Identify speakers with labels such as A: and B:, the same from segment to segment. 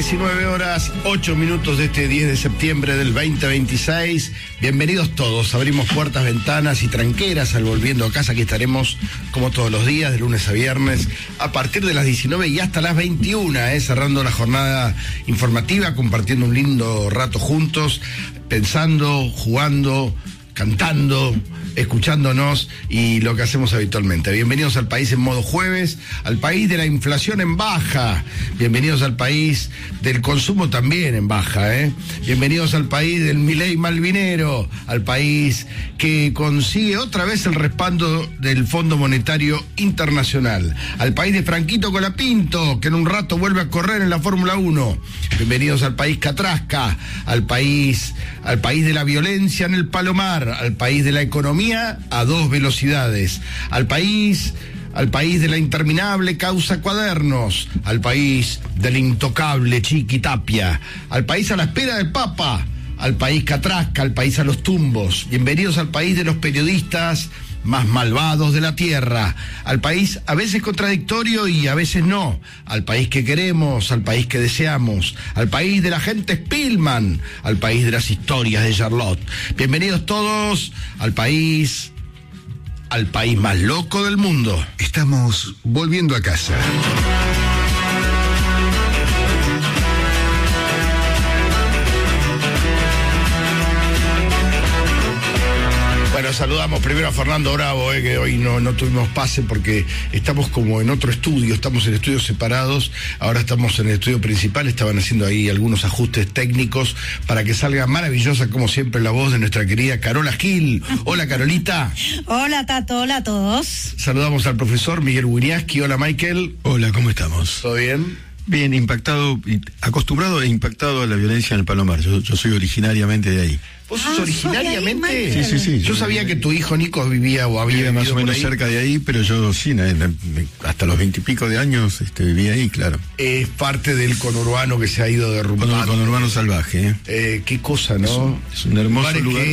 A: 19 horas, 8 minutos de este 10 de septiembre del 2026. Bienvenidos todos. Abrimos puertas, ventanas y tranqueras al Volviendo a Casa. Aquí estaremos como todos los días, de lunes a viernes, a partir de las 19 y hasta las 21, cerrando la jornada informativa, compartiendo un lindo rato juntos, pensando, jugando, cantando, escuchándonos y lo que hacemos habitualmente. Bienvenidos al país en modo jueves, al país de la inflación en baja, bienvenidos al país del consumo también en baja, bienvenidos al país del Milei Malvinero, al país que consigue otra vez el respaldo del Fondo Monetario Internacional, al país de Franquito Colapinto, que en un rato vuelve a correr en la Fórmula 1. Bienvenidos al país Catrasca, al país de la violencia en el Palomar, al país de la economía a dos velocidades, al país de la interminable causa Cuadernos, al país del intocable Chiqui Tapia, al país a la espera del Papa, al país Catrasca, al país a los tumbos. Bienvenidos al país de los periodistas más malvados de la tierra, al país a veces contradictorio y a veces no, al país que queremos, al país que deseamos, al país de la gente Spillman, al país de las historias de Charlotte. Bienvenidos todos al país más loco del mundo.
B: Estamos volviendo a casa.
A: Bueno, saludamos primero a Fernando Bravo, que hoy no tuvimos pase porque estamos como en otro estudio, estamos en estudios separados, ahora estamos en el estudio principal, estaban haciendo ahí algunos ajustes técnicos para que salga maravillosa, como siempre, la voz de nuestra querida Carola Gil. Hola, Carolita.
C: Hola, Tato, hola a todos.
A: Saludamos al profesor Miguel Winiaski. Hola, Michael.
B: Hola, ¿cómo estamos?
A: ¿Todo bien?
B: Bien, acostumbrado e impactado a la violencia en el Palomar. Yo soy originariamente de ahí.
A: ¿Vos sos originariamente?
B: Sí.
A: Yo sabía que tu hijo Nico vivía o había
B: más o menos cerca de ahí, pero yo sí, hasta los 20 y pico de años vivía ahí, claro.
A: Es parte del conurbano que se ha ido derrumbando.
B: El conurbano salvaje.
A: Qué cosa, ¿no?
B: Es un hermoso lugar.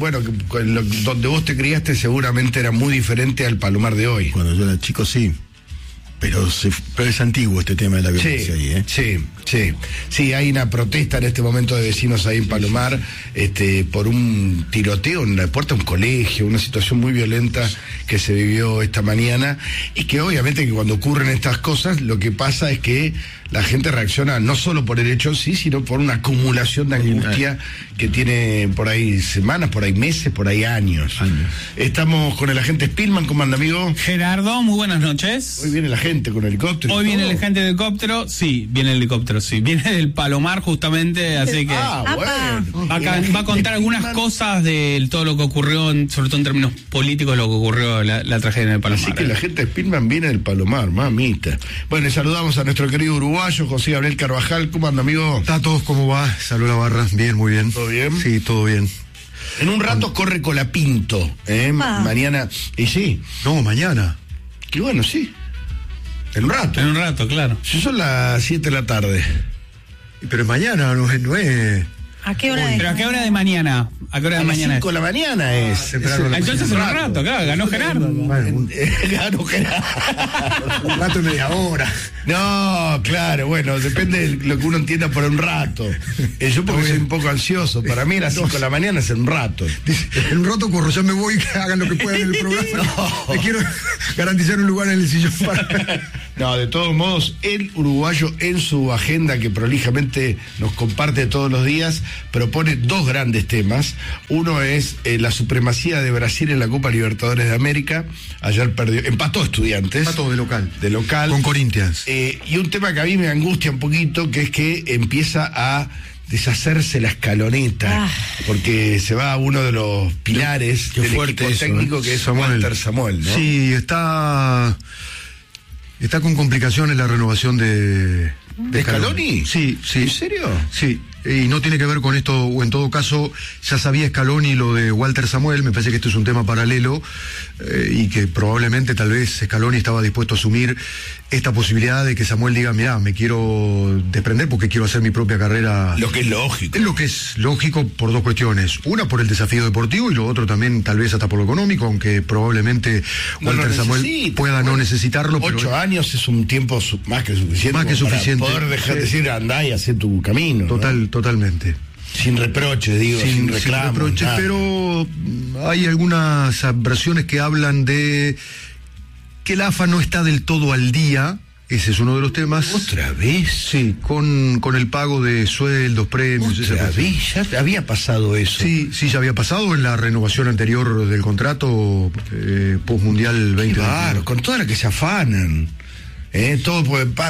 A: Donde vos te criaste seguramente era muy diferente al Palomar de hoy.
B: Cuando yo era chico, sí. Pero es antiguo este tema de la violencia ahí,
A: Sí, hay una protesta en este momento de vecinos ahí en Palomar, por un tiroteo en la puerta de un colegio, una situación muy violenta que se vivió esta mañana, y que obviamente que cuando ocurren estas cosas, lo que pasa es que la gente reacciona no solo por el hecho en sí, sino por una acumulación de angustia que tiene por ahí semanas, por ahí meses, por ahí años. Estamos con el agente Spillman. ¿Cómo anda, amigo?
D: Gerardo, muy buenas noches.
A: Hoy viene la gente con helicóptero.
D: Hoy viene el agente de helicóptero, sí, viene el helicóptero, sí. Viene del Palomar justamente, así que
A: bueno.
D: va a contar algunas cosas de todo lo que ocurrió, sobre todo en términos políticos, lo que ocurrió la tragedia en el Palomar.
A: Así que la gente Spillman viene del Palomar, mamita. Bueno, y saludamos a nuestro querido uruguayo, José Gabriel Carvajal. ¿Cómo anda, amigo?
B: Tato, ¿cómo va? Salud la barra. Bien, muy bien.
A: ¿Todo bien?
B: Sí, todo bien.
A: En un rato corre Colapinto, mañana. Y sí.
B: No, mañana.
A: Qué bueno, sí. En un rato,
D: claro.
A: Si son las 7 de la tarde.
B: Pero mañana no es...
C: ¿A qué hora es?
D: ¿Pero a qué hora de mañana? ¿A qué hora de mañana?
A: 5 de la mañana es.
D: Entonces en un rato, claro, ganó Gerardo.
A: Ganó Gerardo.
B: Un rato y media hora.
A: No, claro, bueno, depende de lo que uno entienda por un rato. Yo porque soy un poco ansioso. Para mí las 5 de la mañana es en un rato.
B: Dice, en un rato corro, ya me voy, que hagan lo que puedan en el programa. Me quiero garantizar un lugar en el sillón para...
A: No, de todos modos, el uruguayo en su agenda que prolijamente nos comparte todos los días, propone dos grandes temas. Uno es la supremacía de Brasil en la Copa Libertadores de América. Ayer empató Estudiantes.
B: Empató de local.
A: Con
B: Corinthians.
A: Y un tema que a mí me angustia un poquito, que es que empieza a deshacerse la escaloneta, porque se va uno de los pilares del equipo técnico, que es Walter Samuel, ¿no?
B: Sí, está con complicaciones la renovación de
A: ¿De Scaloni?
B: Sí.
A: ¿En serio?
B: Sí, y no tiene que ver con esto, o en todo caso, ya sabía Scaloni lo de Walter Samuel, me parece que esto es un tema paralelo, y que probablemente tal vez Scaloni estaba dispuesto a asumir esta posibilidad de que Samuel diga, mirá, me quiero desprender porque quiero hacer mi propia carrera.
A: Lo que es lógico.
B: Es lo que es lógico por dos cuestiones. Una, por el desafío deportivo, y lo otro también tal vez hasta por lo económico, aunque probablemente Walter Samuel pueda no necesitarlo.
A: 8 años es un tiempo más que suficiente.
B: Más que suficiente.
A: Para poder dejar de decir, andá y hacer tu camino.
B: Totalmente.
A: Sin reproche, digo, sin reclamo.
B: Sin reproche, pero hay algunas versiones que hablan de que la AFA no está del todo al día. Ese es uno de los temas.
A: ¿Otra vez?
B: Sí, con el pago de sueldos, premios.
A: ¿Otra vez? ¿Ya había pasado eso?
B: Sí, ya había pasado en la renovación anterior del contrato postmundial 2020.
A: Claro, con toda la que se afanan. Todo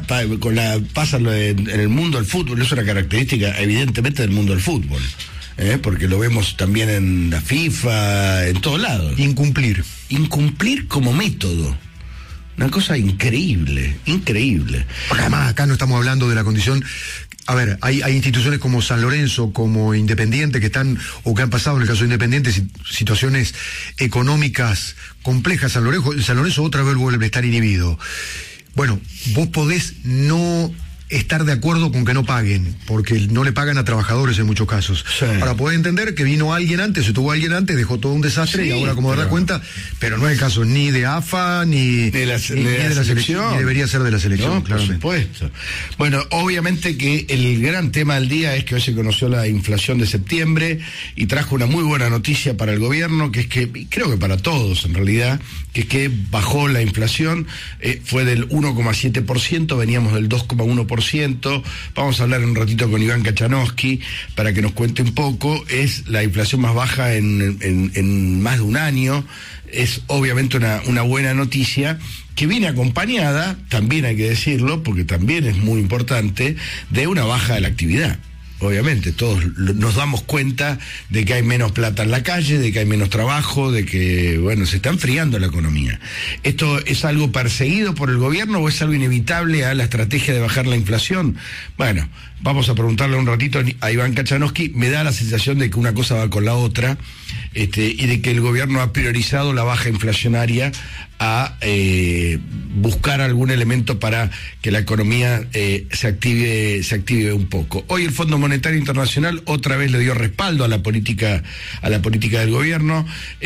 A: pasa en el mundo del fútbol, es una característica evidentemente del mundo del fútbol, porque lo vemos también en la FIFA, en todos lados.
B: Incumplir
A: como método. Una cosa increíble.
B: Porque además acá no estamos hablando de la condición. A ver, hay instituciones como San Lorenzo, como Independiente, que están, o que han pasado en el caso de Independiente, situaciones económicas complejas. San Lorenzo otra vez vuelve a estar inhibido. Bueno, vos podés no estar de acuerdo con que no paguen, porque no le pagan a trabajadores en muchos casos.
A: Sí.
B: Para poder entender que vino alguien antes, se tuvo alguien antes, dejó todo un desastre,
A: sí,
B: y ahora como dar cuenta, pero no es el caso ni de AFA, ni
A: de la selección.
B: Ni debería ser de la selección,
A: no,
B: claramente.
A: Por supuesto. Bueno, obviamente que el gran tema del día es que hoy se conoció la inflación de septiembre y trajo una muy buena noticia para el gobierno, que es que, y creo que para todos en realidad, que es que bajó la inflación, fue del 1,7%, veníamos del 2,1%. Vamos a hablar un ratito con Iván Kachanowski para que nos cuente un poco. Es la inflación más baja en más de un año. Es obviamente una buena noticia que viene acompañada, también hay que decirlo, porque también es muy importante, de una baja de la actividad. Obviamente, todos nos damos cuenta de que hay menos plata en la calle, de que hay menos trabajo, de que, bueno, se está enfriando la economía. ¿Esto es algo perseguido por el gobierno o es algo inevitable a la estrategia de bajar la inflación? Bueno, vamos a preguntarle un ratito a Iván Kachanowski. Me da la sensación de que una cosa va con la otra, y de que el gobierno ha priorizado la baja inflacionaria a buscar algún elemento para que la economía se active un poco. Hoy el Fondo Monetario Internacional otra vez le dio respaldo a la política del gobierno.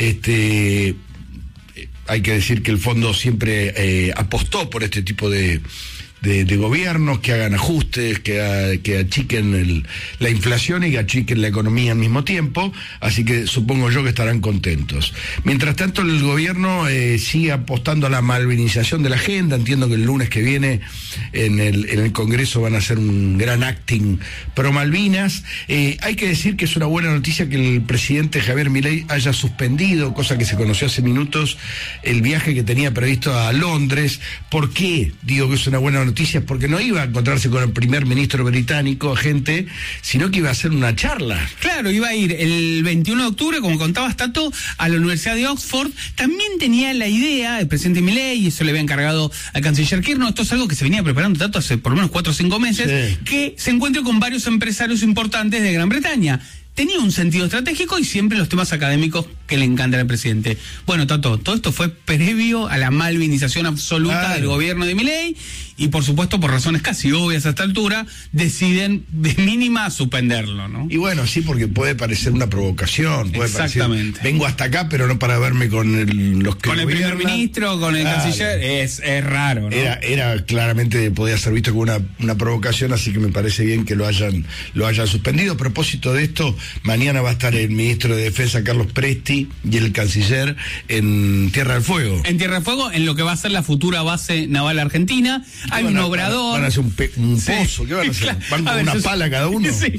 A: Hay que decir que el fondo siempre apostó por este tipo de gobiernos que hagan ajustes, que achiquen la inflación y que achiquen la economía al mismo tiempo, así que supongo yo que estarán contentos. Mientras tanto, el gobierno sigue apostando a la malvinización de la agenda. Entiendo que el lunes que viene en el Congreso van a hacer un gran acting pro Malvinas. Hay que decir que es una buena noticia que el presidente Javier Milei haya suspendido, cosa que se conoció hace minutos, el viaje que tenía previsto a Londres. ¿Por qué digo que es una buena noticia? Porque no iba a encontrarse con el primer ministro británico, gente, sino que iba a hacer una charla.
D: Claro, iba a ir el 21 de octubre, como contabas, Tato, a la Universidad de Oxford. También tenía la idea, el presidente Milei, y eso le había encargado al canciller Kirchner, esto es algo que se venía preparando, Tato, hace por lo menos 4 o 5 meses, sí, que se encuentre con varios empresarios importantes de Gran Bretaña. Tenía un sentido estratégico y siempre los temas académicos que le encantan al presidente. Bueno, Tato, todo esto fue previo a la malvinización absoluta del gobierno de Milei y, por supuesto, por razones casi obvias a esta altura, deciden de mínima suspenderlo, ¿no?
A: Y bueno, sí, porque puede parecer una provocación. Puede
D: exactamente.
A: Parecer, vengo hasta acá, pero no para verme con los que
D: con el
A: gobiernan.
D: Primer ministro, con el canciller, es raro, ¿no?
A: Era claramente, podía ser visto como una provocación, así que me parece bien que lo hayan suspendido. A propósito de esto, mañana va a estar el ministro de Defensa, Carlos Presti, y el canciller en Tierra del Fuego.
D: En Tierra del Fuego, en lo que va a ser la futura base naval argentina. Hay un obrador.
A: Van a hacer un pozo, ¿qué van a hacer?
D: Claro.
A: ¿Van con una pala cada uno?
D: Sí,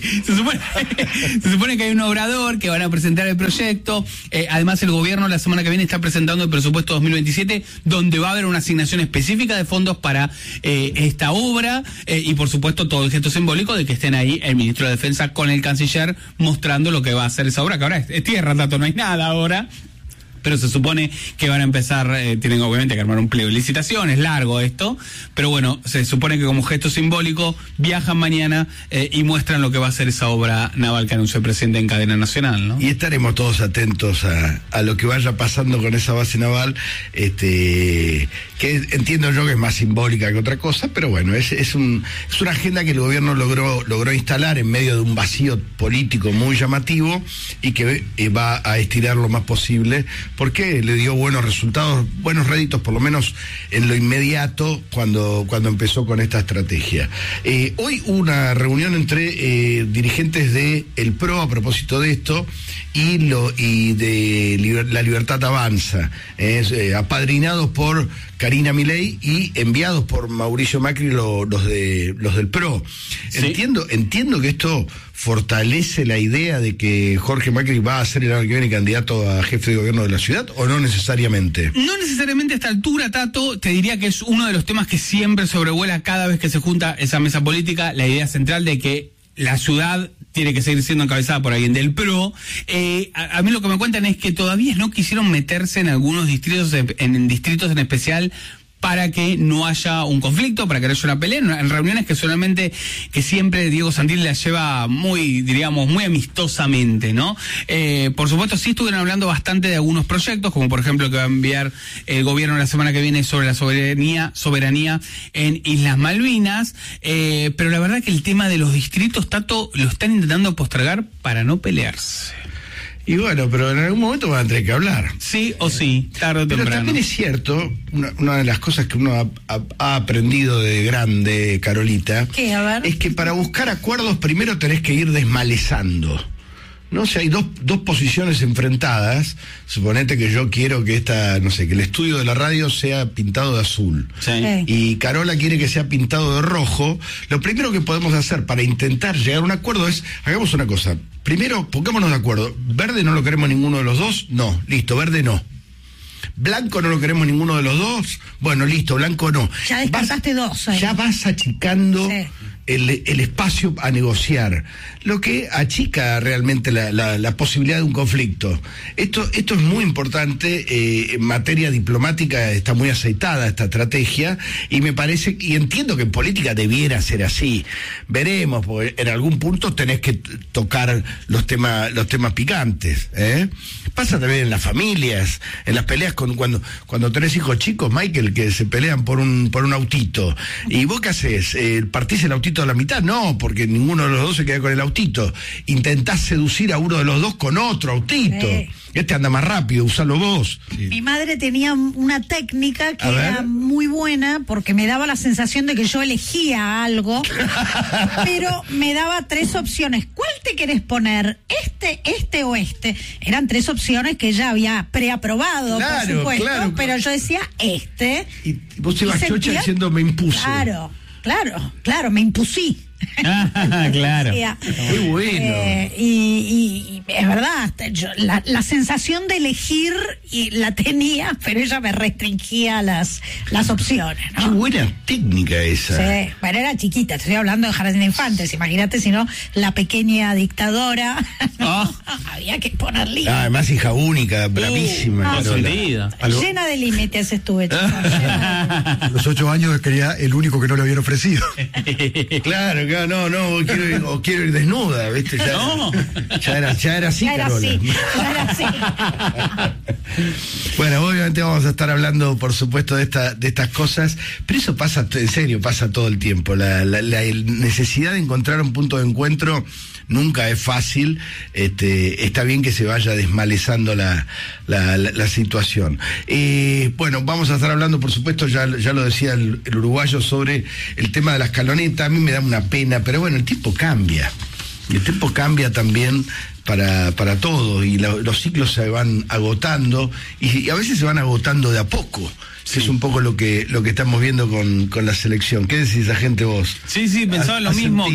D: se supone que hay un obrador que van a presentar el proyecto. Además, el gobierno la semana que viene está presentando el presupuesto 2027, donde va a haber una asignación específica de fondos para esta obra, y por supuesto todo el gesto simbólico de que estén ahí el ministro de Defensa con el canciller mostrando lo que va a hacer esa obra, que ahora es tierra, Tato, no hay nada ahora. pero se supone que van a empezar, tienen obviamente que armar un pliego de licitación, es largo esto, pero bueno, se supone que como gesto simbólico viajan mañana y muestran lo que va a ser esa obra naval que anunció el presidente en cadena nacional, ¿no?
A: Y estaremos todos atentos a lo que vaya pasando con esa base naval, que entiendo yo que es más simbólica que otra cosa, pero bueno, es una agenda que el gobierno logró instalar en medio de un vacío político muy llamativo y que va a estirar lo más posible, porque le dio buenos resultados, buenos réditos, por lo menos en lo inmediato, cuando empezó con esta estrategia. Hoy hubo una reunión entre dirigentes de el PRO a propósito de esto y de La Libertad Avanza, apadrinados por Karina Milei y enviados por Mauricio Macri, los del PRO.
D: Sí.
A: Entiendo que esto fortalece la idea de que Jorge Macri va a ser el año que viene candidato a jefe de gobierno de la ciudad, ¿o no necesariamente?
D: No necesariamente a esta altura, Tato. Te diría que es uno de los temas que siempre sobrevuela cada vez que se junta esa mesa política, la idea central de que la ciudad tiene que seguir siendo encabezada por alguien del PRO. A mí lo que me cuentan es que todavía no quisieron meterse en algunos distritos, en distritos en especial, para que no haya un conflicto, para que no haya una pelea, en reuniones que siempre Diego Santilli la lleva muy amistosamente, ¿no? Por supuesto, sí estuvieron hablando bastante de algunos proyectos, como por ejemplo que va a enviar el gobierno la semana que viene sobre la soberanía en Islas Malvinas, pero la verdad que el tema de los distritos, Tato, lo están intentando postergar para no pelearse.
A: Y bueno, pero en algún momento van a tener que hablar.
D: Sí o sí, tarde o temprano.
A: Pero también es cierto, una de las cosas que uno ha aprendido de grande, Carolita,
C: ¿qué? A ver.
A: Es que para buscar acuerdos primero tenés que ir desmalezando. No sé, hay dos posiciones enfrentadas. Suponete que yo quiero que que el estudio de la radio sea pintado de azul.
D: Sí.
A: Y Carola quiere que sea pintado de rojo. Lo primero que podemos hacer para intentar llegar a un acuerdo es, hagamos una cosa. Primero, pongámonos de acuerdo. ¿Verde no lo queremos ninguno de los dos? No. Listo, verde no. ¿Blanco no lo queremos ninguno de los dos? Bueno, listo, blanco no.
C: Ya descartaste dos.
A: Ya vas achicando...
C: Sí.
A: El espacio a negociar, lo que achica realmente la posibilidad de un conflicto. Esto es muy importante, en materia diplomática está muy aceitada esta estrategia, y me parece, y entiendo que en política debiera ser así. Veremos, porque en algún punto tenés que tocar los temas picantes, ¿eh? Pasa también en las familias, en las peleas cuando tenés hijos chicos, Michael, que se pelean por un autito. ¿Y vos qué haces? ¿Partís el autito a la mitad? No, porque ninguno de los dos se queda con el autito. Intentás seducir a uno de los dos con otro autito. Este anda más rápido, usalo vos.
C: Mi madre tenía una técnica que era muy buena, porque me daba la sensación de que yo elegía algo, pero me daba 3 opciones. ¿Cuál te querés poner? ¿Este o este? Eran 3 opciones que ella había preaprobado, por supuesto, claro. Pero yo decía este.
A: Y vos ibas chocha diciendo, me impuse.
C: Claro, me impusí.
D: Claro.
A: Qué bueno.
C: Y es verdad, la sensación de elegir la tenía, pero ella me restringía las opciones, ¿no?
A: Qué buena técnica esa.
C: Sí, bueno, era chiquita, estoy hablando de Jardín de Infantes, imagínate si no, la pequeña dictadora, había que ponerle.
A: Además, hija única, bravísima.
C: Llena de límites estuve, chicos.
B: A los 8 años quería el único que no le habían ofrecido.
A: Claro, quiero ir desnuda, ¿viste? Ya era así, Carola.
C: Ya era así.
A: Bueno, obviamente vamos a estar hablando, por supuesto, de estas cosas, pero eso pasa, en serio, pasa todo el tiempo. La necesidad de encontrar un punto de encuentro nunca es fácil. Está bien que se vaya desmalezando la situación. Bueno, vamos a estar hablando, por supuesto, ya lo decía el uruguayo, sobre el tema de la escaloneta. A mí me da una pena, pero bueno, el tiempo cambia. Y el tiempo cambia también para todo, y los ciclos se van agotando, y a veces se van agotando de a poco. Sí. Es un poco lo que estamos viendo con la selección. ¿Qué decís, agente, vos?
D: Sí, pensaba lo mismo.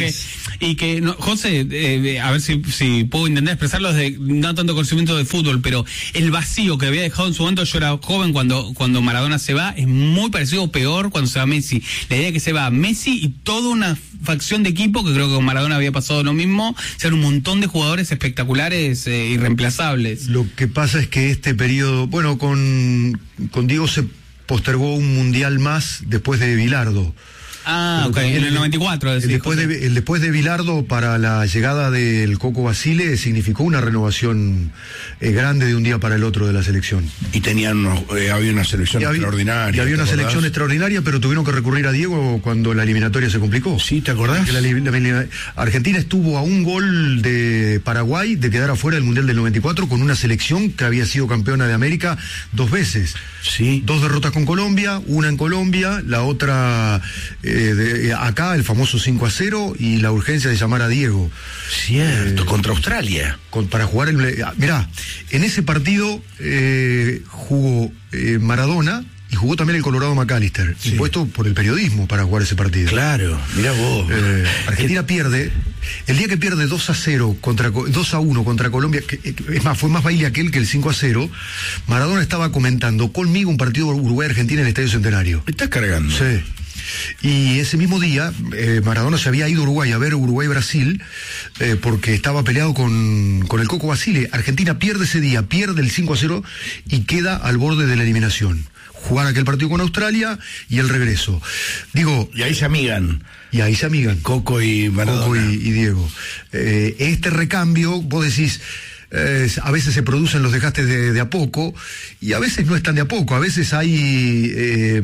D: José, a ver si puedo intentar expresarlo desde no tanto conocimiento de fútbol, pero el vacío que había dejado en su momento, yo era joven cuando Maradona se va, es muy parecido o peor cuando se va Messi. La idea de que se va Messi y toda una facción de equipo, que creo que con Maradona había pasado lo mismo, sean un montón de jugadores espectaculares, irreemplazables.
B: Lo que pasa es que este periodo, bueno, con Diego se postergó un mundial más después de Bilardo.
D: Ok, en el 94.
B: Después de Bilardo, para la llegada del Coco Basile, significó una renovación grande de un día para el otro de la selección.
A: Y había una selección extraordinaria.
B: Y había una selección extraordinaria, pero tuvieron que recurrir a Diego cuando la eliminatoria se complicó.
A: Sí, ¿te acordás?
B: Argentina estuvo a un gol de Paraguay de quedar afuera del Mundial del 94 con una selección que había sido campeona de América 2 veces.
A: Sí.
B: 2 derrotas con Colombia, una en Colombia, la otra acá, el famoso 5-0, y la urgencia de llamar a Diego.
A: Cierto, contra Australia.
B: Para jugar mirá, en ese partido jugó Maradona y jugó también el Colorado McAllister, impuesto por el periodismo para jugar ese partido.
A: Claro, mirá vos.
B: Argentina pierde. El día que pierde 2-1 contra Colombia, es más, fue más baile aquel que el 5-0, Maradona estaba comentando conmigo un partido Uruguay-Argentina en el Estadio Centenario.
A: ¿Me estás cargando?
B: Sí. Y ese mismo día, Maradona se había ido a Uruguay a ver Uruguay-Brasil, porque estaba peleado con el Coco Basile. Argentina pierde ese día, pierde el 5-0 y queda al borde de la eliminación. Jugar aquel partido con Australia y el regreso.
A: Y ahí se amigan.
B: Coco y Maradona. Coco y Diego. Este recambio, vos decís, a veces se producen los desgastes de a poco, y a veces no están de a poco, a veces hay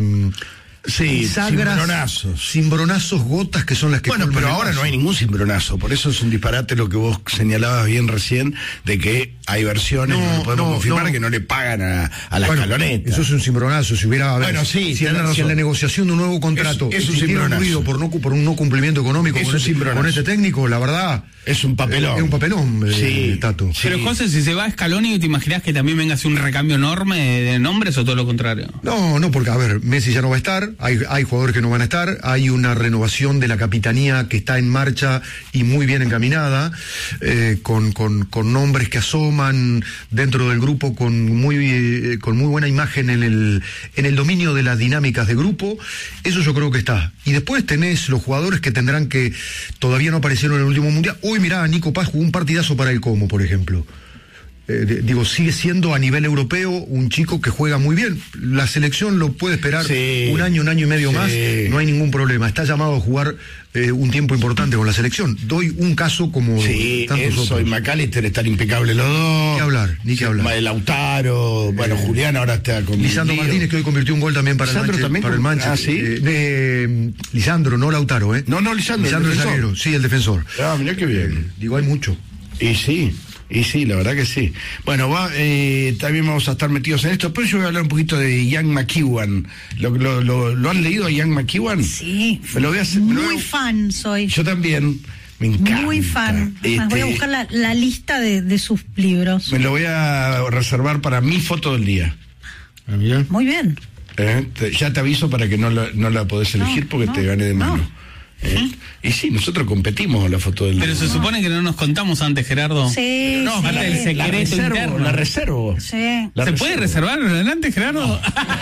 B: cimbronazos, gotas que son las que...
A: Bueno, pero ahora no hay ningún cimbronazo, por eso es un disparate lo que vos señalabas bien recién, de que hay versiones, no podemos confirmar, que no le pagan a la escaloneta.
B: Eso es un cimbronazo, si hubiera... si en la negociación de un nuevo contrato
A: es un cimbronazo
B: por un no cumplimiento económico con este técnico, la verdad...
A: Es un papelón.
B: Es un papelón, Tato.
D: Pero José, si se va a Scaloni, ¿te imaginás que también venga así un recambio enorme de nombres o todo lo contrario?
B: No, porque, a ver, Messi ya no va a estar, hay jugadores que no van a estar, hay una renovación de la capitanía que está en marcha y muy bien encaminada, con nombres que asoman dentro del grupo con muy buena imagen en el dominio de las dinámicas de grupo. Eso yo creo que está. Y después tenés los jugadores que tendrán que todavía no aparecieron en el último mundial. Hoy mirá, Nico Paz jugó un partidazo para el Como, por ejemplo. Sigue siendo a nivel europeo un chico que juega muy bien. La selección lo puede esperar un año y medio más, no hay ningún problema. Está llamado a jugar un tiempo importante con la selección. Doy un caso como tantos otros.
A: Y McAllister están impecables los dos.
B: Ni que hablar.
A: Lautaro, Julián ahora está con
B: Lisandro Martínez, que hoy convirtió un gol también para el Manchester. Lisandro, no Lautaro,
A: No, Lisandro
B: el zaguero, el defensor.
A: Mirá qué bien.
B: Hay mucho.
A: Y sí, la verdad que sí. Bueno, también vamos a estar metidos en esto, pero yo voy a hablar un poquito de Ian McEwan. ¿Lo han leído a Ian McEwan?
C: Sí.
A: Muy
C: fan soy.
A: Yo también. Me encanta.
C: Muy fan. Voy a buscar la lista de sus libros.
A: Me lo voy a reservar para mi foto del día.
C: Muy bien.
A: Ya te aviso para que no la podés elegir porque te gane de mano. Y sí, nosotros competimos en la foto del día.
D: Pero se supone que no nos contamos antes, Gerardo.
C: Sí.
D: No, parte del secreto interno.
A: La reservo.
C: Sí.
D: ¿Se puede reservar adelante, Gerardo?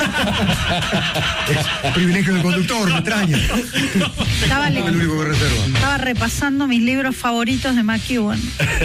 B: Privilegio del conductor, me extraña.
C: Estaba
B: el único que reserva.
C: Estaba repasando mis libros favoritos de McEwan.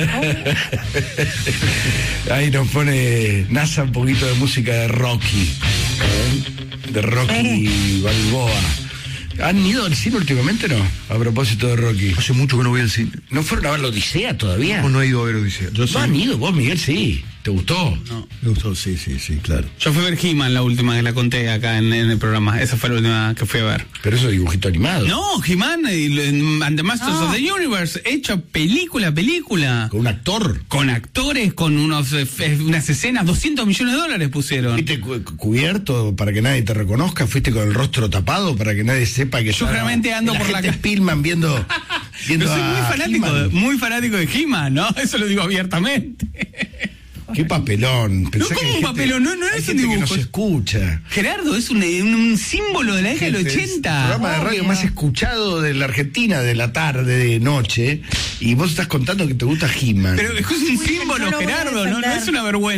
A: Ahí nos pone NASA un poquito de música de Rocky. De Rocky Balboa. ¿Han ido al cine últimamente, no? A propósito de Rocky.
B: Hace mucho que no voy al cine.
A: ¿No fueron a ver la Odisea todavía?
B: No he ido a ver Odisea.
A: ¿No han ido? Vos, Miguel, sí. ¿Te gustó?
B: No. Me gustó, sí, claro.
D: Yo fui a ver He-Man, la última que la conté acá en el programa. Esa fue la última que fui a ver.
A: Pero eso es dibujito animado.
D: No, He-Man and the Masters of the Universe, hecho película.
A: ¿Con un actor?
D: Con actores, con unas escenas, $200 millones pusieron.
A: ¿Fuiste cubierto para que nadie te reconozca? ¿Fuiste con el rostro tapado para que nadie sepa que
D: yo realmente ando por la calle
A: Spillman viendo
D: Pero soy muy fanático de He-Man, ¿no? Eso lo digo abiertamente.
A: Qué papelón. Pensá
D: No,
A: que
D: ¿cómo
A: hay
D: un papelón? No, no
A: hay
D: es
A: gente
D: un
A: que
D: dibujo.
A: nos escucha.
D: Gerardo, es un símbolo de la década del
A: Gente, es
D: 80.
A: el programa de radio
C: Obvio.
A: más escuchado de la Argentina, de la tarde, de noche, y vos estás contando que te gusta He-Man.
D: Pero es un
C: Muy bien,
D: símbolo,
C: no lo voy a
D: Gerardo, no
C: defender.
D: es una vergüenza.